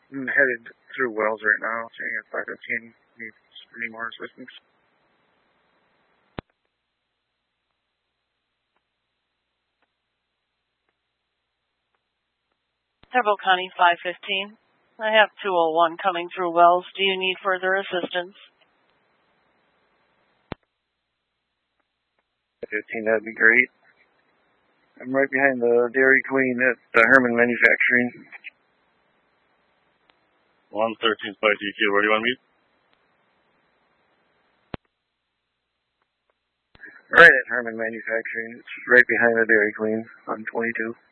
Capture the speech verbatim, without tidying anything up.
I'm headed through Wells right now, saying at five fifteen. Need any more assistance? Turbo County five fifteen. I have two oh one coming through Wells. Do you need further assistance? fifteen, that'd be great. I'm right behind the Dairy Queen at uh, Herman Manufacturing. one thirteen five D Q, where do you want to meet? Right at Herman Manufacturing. It's right behind the Dairy Queen on twenty-two.